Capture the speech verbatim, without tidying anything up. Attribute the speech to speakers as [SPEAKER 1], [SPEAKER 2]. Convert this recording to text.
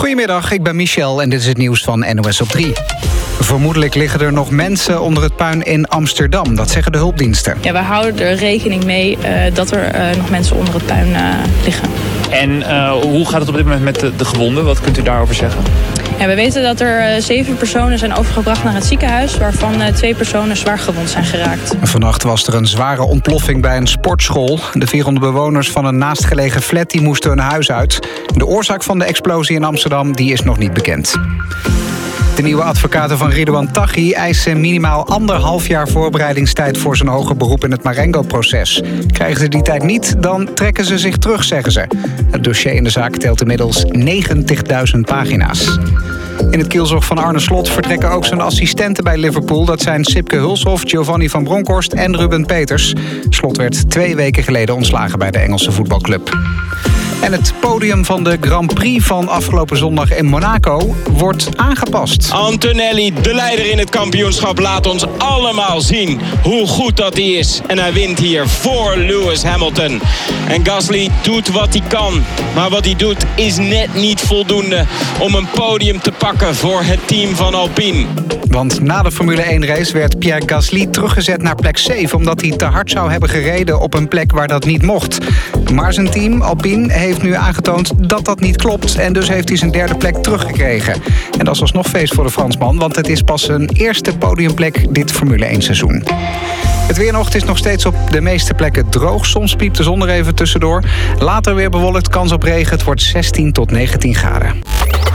[SPEAKER 1] Goedemiddag, ik ben Michel en dit is het nieuws van N O S op drie. Vermoedelijk liggen er nog mensen onder het puin in Amsterdam. Dat zeggen de hulpdiensten.
[SPEAKER 2] Ja, we houden er rekening mee uh, dat er uh, nog mensen onder het puin uh, liggen.
[SPEAKER 3] En uh, hoe gaat het op dit moment met de, de gewonden? Wat kunt u daarover zeggen?
[SPEAKER 2] Ja, we weten dat er uh, zeven personen zijn overgebracht naar het ziekenhuis, waarvan uh, twee personen zwaar gewond zijn geraakt.
[SPEAKER 1] Vannacht was er een zware ontploffing bij een sportschool. De vierhonderd bewoners van een naastgelegen flat die moesten hun huis uit. De oorzaak van de explosie in Amsterdam die is nog niet bekend. De nieuwe advocaten van Ridouan Taghi eisen minimaal anderhalf jaar voorbereidingstijd voor zijn hoger beroep in het Marengo-proces. Krijgen ze die tijd niet, dan trekken ze zich terug, zeggen ze. Het dossier in de zaak telt inmiddels negentigduizend pagina's. In het kielzog van Arne Slot vertrekken ook zijn assistenten bij Liverpool. Dat zijn Sipke Hulshoff, Giovanni van Bronckhorst en Ruben Peters. Slot werd twee weken geleden ontslagen bij de Engelse voetbalclub. En het podium van de Grand Prix van afgelopen zondag in Monaco wordt aangepast.
[SPEAKER 4] Antonelli, de leider in het kampioenschap, laat ons allemaal zien hoe goed dat hij is. En hij wint hier voor Lewis Hamilton. En Gasly doet wat hij kan. Maar wat hij doet is net niet voldoende om een podium te pakken voor het team van Alpine.
[SPEAKER 1] Want na de Formule één race werd Pierre Gasly teruggezet naar plek zeven... omdat hij te hard zou hebben gereden op een plek waar dat niet mocht. Maar zijn team, Alpine, heeft nu aangetoond dat dat niet klopt... en dus heeft hij zijn derde plek teruggekregen. En dat is alsnog feest voor de Fransman... want het is pas zijn eerste podiumplek dit Formule één seizoen. Het weer nog, het is nog steeds op de meeste plekken droog. Soms piept de zon er even tussendoor. Later weer bewolkt, kans op regen. Het wordt zestien tot negentien graden.